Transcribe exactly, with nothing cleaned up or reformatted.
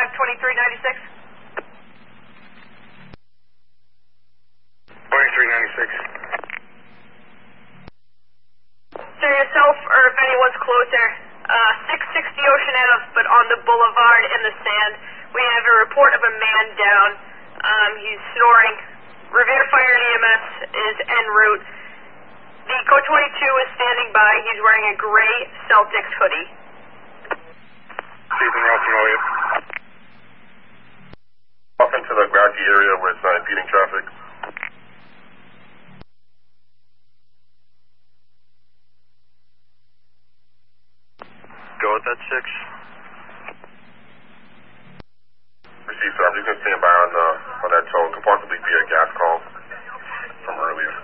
five twenty-three ninety-six. twenty-three ninety-six. Sir, yourself, or if anyone's closer, uh, six sixty Ocean Ave, but on the boulevard in the sand. We have a report of a man down. Um, he's snoring. Revere Fire and E M S is en route. The code twenty-two is standing by. He's wearing a gray Celtics hoodie. Anything else from Elliott? Off into the Grassy area where it's uh, impeding traffic. Go with that six. Receive, sir. I'm just going to stand by on, uh, on that tow. Could possibly be a gas call from earlier.